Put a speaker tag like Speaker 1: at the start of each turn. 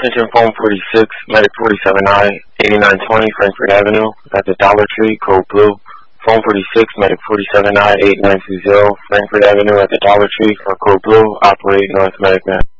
Speaker 1: Attention phone 46, Medic 47I, 8920 Frankfurt Avenue, at the Dollar Tree, code blue. Phone 46, Medic 47I, 8920 Frankfurt Avenue, at the Dollar Tree, for code blue, operate North Medic Mass.